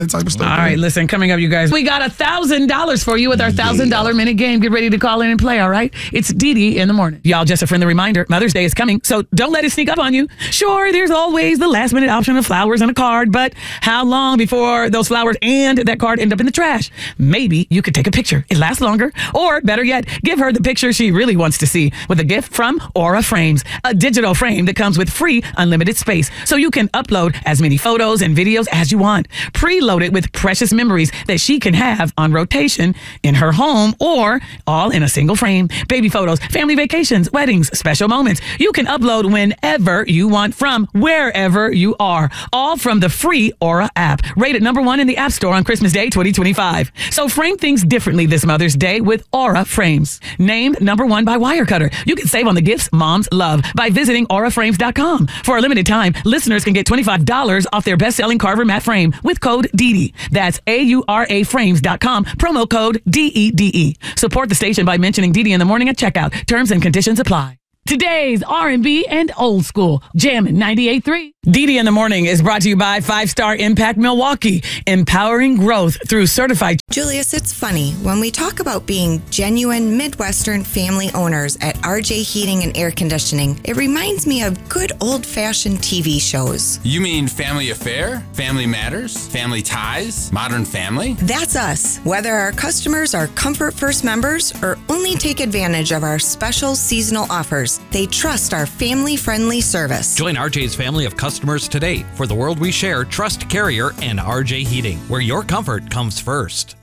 that type of stuff. All right, listen, coming up, you guys, we got $1,000 for you with our $1,000 minute game. Get ready to call in and play, all right? It's Dee Dee in the morning. Y'all, just a friendly reminder, Mother's Day is coming, so don't let it sneak up on you. Sure, there's always the last minute option of flowers and a card, but how long before those flowers and that card end up in the trash? Maybe you could take a picture. It lasts longer. Or better yet, give her the picture she really wants to see with a gift from Aura Frames, a digital frame that comes with free unlimited space, so you can upload as many photos and videos as you want. Preloaded with precious memories that she can have on rotation in her home or all in a single frame. Baby photos, family vacations, weddings, special moments. You can upload whenever you want from wherever you are. All from the free Aura app, rated #1 in the App Store on Christmas Day 2025. So frame things differently this Mother's Day with Aura Frames. Named #1 by Wirecutter. You can save on the gifts moms love by visiting auraframes.com. For a limited time, listeners can get $25 off their best-selling Carver matte frame with code DEDE. That's AURAFrames.com, promo code DEDE. Support the station by mentioning Dee Dee in the morning at checkout. Terms and conditions apply. Today's R&B and old school, Jammin' 98.3. Dee Dee in the morning is brought to you by 5-Star Impact Milwaukee, empowering growth through certified. Julius, it's funny. When we talk about being genuine Midwestern family owners at RJ Heating and Air Conditioning, it reminds me of good old-fashioned TV shows. You mean Family Affair? Family Matters? Family Ties? Modern Family? That's us. Whether our customers are Comfort First members or only take advantage of our special seasonal offers, they trust our family-friendly service. Join RJ's family of customers today. For the world we share, trust Carrier and RJ Heating, where your comfort comes first.